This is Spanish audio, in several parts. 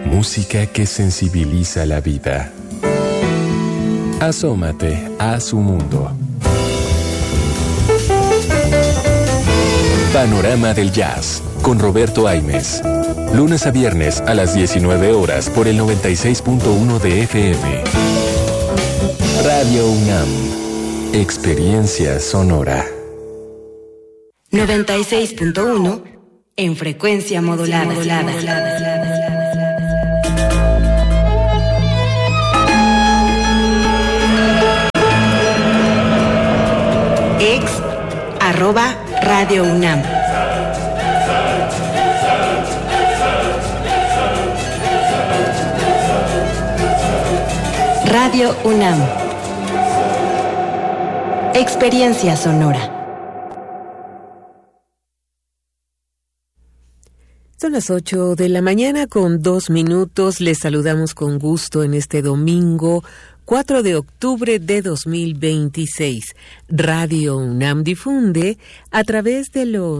Música que sensibiliza la vida. Asómate a su mundo. Panorama del Jazz, con Roberto Aimes. Lunes a viernes a las 19 horas por el 96.1 de FM. Radio UNAM. Experiencia sonora. 96.1 en frecuencia modulada. @Radio UNAM. Radio UNAM. Experiencia sonora. Son las 8 de la mañana con 2 minutos. Les saludamos con gusto en este domingo 4 de octubre de 2026. Radio UNAM difunde a través de los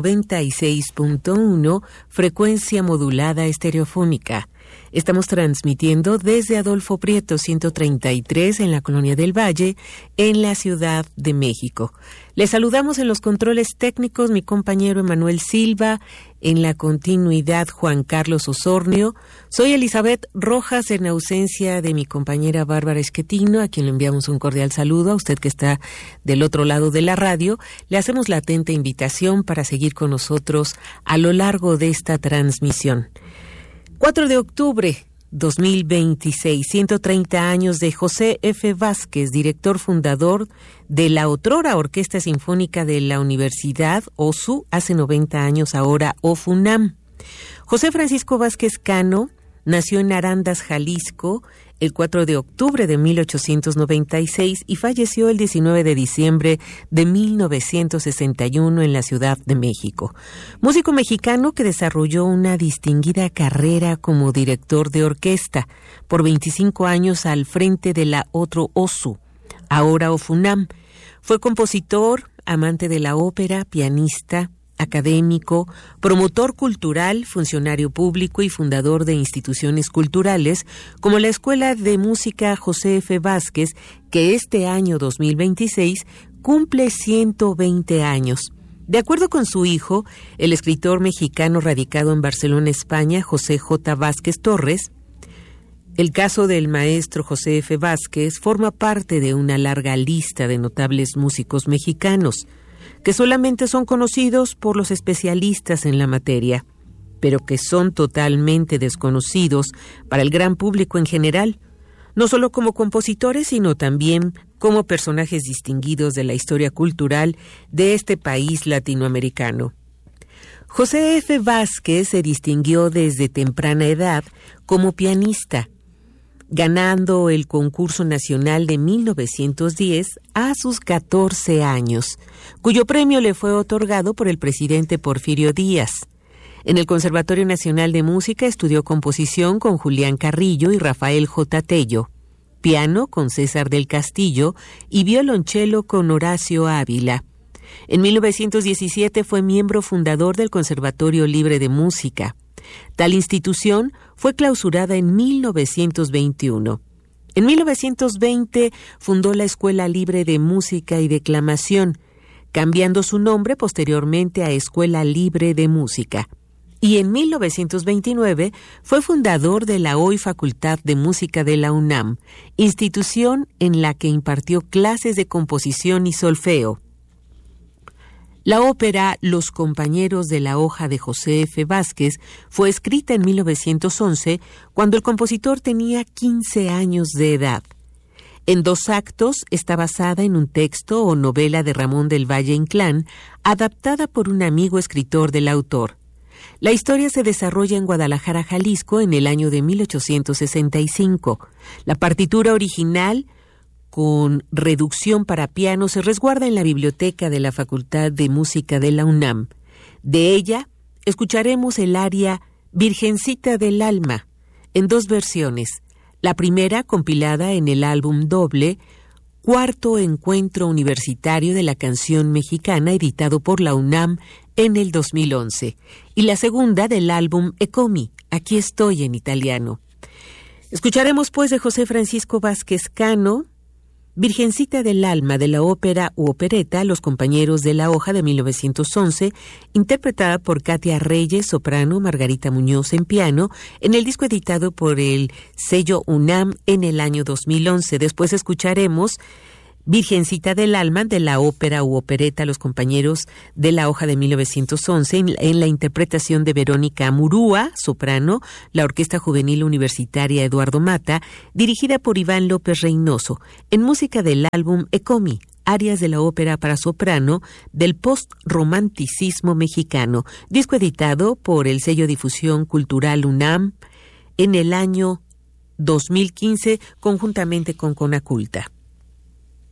96.1 frecuencia modulada estereofónica. Estamos transmitiendo desde Adolfo Prieto 133 en la Colonia del Valle, en la Ciudad de México. Les saludamos en los controles técnicos mi compañero Emanuel Silva, en la continuidad Juan Carlos Osornio. Soy Elizabeth Rojas en ausencia de mi compañera Bárbara Esquetino, a quien le enviamos un cordial saludo. A usted que está del otro lado de la radio, le hacemos la atenta invitación para seguir con nosotros a lo largo de esta transmisión. 4 de octubre 2026, 130 años de José F. Vázquez, director fundador de la otrora Orquesta Sinfónica de la Universidad, OSU, hace 90 años ahora, OFUNAM. José Francisco Vázquez Cano nació en Arandas, Jalisco, el 4 de octubre de 1896 y falleció el 19 de diciembre de 1961 en la Ciudad de México. Músico mexicano que desarrolló una distinguida carrera como director de orquesta, por 25 años al frente de la otro OSU, ahora OFUNAM. Fue compositor, amante de la ópera, pianista, académico, promotor cultural, funcionario público y fundador de instituciones culturales como la Escuela de Música José F. Vázquez, que este año 2026 cumple 120 años. De acuerdo con su hijo, el escritor mexicano radicado en Barcelona, España, José J. Vázquez Torres, el caso del maestro José F. Vázquez forma parte de una larga lista de notables músicos mexicanos, que solamente son conocidos por los especialistas en la materia, pero que son totalmente desconocidos para el gran público en general, no solo como compositores, sino también como personajes distinguidos de la historia cultural de este país latinoamericano. José F. Vázquez se distinguió desde temprana edad como pianista, ganando el concurso nacional de 1910 a sus 14 años, cuyo premio le fue otorgado por el presidente Porfirio Díaz. En el Conservatorio Nacional de Música estudió composición con Julián Carrillo y Rafael J. Tello, piano con César del Castillo y violonchelo con Horacio Ávila. En 1917 fue miembro fundador del Conservatorio Libre de Música. Tal institución fue clausurada en 1921. En 1920 fundó la Escuela Libre de Música y Declamación, cambiando su nombre posteriormente a Escuela Libre de Música. Y en 1929 fue fundador de la hoy Facultad de Música de la UNAM, institución en la que impartió clases de composición y solfeo. La ópera Los compañeros de la hoja de José F. Vázquez fue escrita en 1911, cuando el compositor tenía 15 años de edad. En 2 actos está basada en un texto o novela de Ramón del Valle Inclán, adaptada por un amigo escritor del autor. La historia se desarrolla en Guadalajara, Jalisco, en el año de 1865. La partitura original, con reducción para piano, se resguarda en la biblioteca de la Facultad de Música de la UNAM. De ella escucharemos el aria Virgencita del Alma, en 2 versiones. La primera, compilada en el álbum doble Cuarto Encuentro Universitario de la Canción Mexicana, editado por la UNAM en el 2011, y la segunda del álbum Eccomi, Aquí estoy en italiano. Escucharemos pues de José Francisco Vázquez Cano, Virgencita del Alma, de la ópera u opereta Los Compañeros de la Hoja de 1911, interpretada por Katia Reyes, soprano, Margarita Muñoz en piano, en el disco editado por el sello UNAM en el año 2011. Después escucharemos Virgencita del Alma, de la ópera u opereta Los Compañeros de la Hoja de 1911, en la interpretación de Verónica Amurúa, soprano, la Orquesta Juvenil Universitaria Eduardo Mata, dirigida por Iván López Reynoso, en música del álbum Eccomi, arias de la ópera para soprano del post-romanticismo mexicano, disco editado por el sello Difusión Cultural UNAM en el año 2015, conjuntamente con Conaculta.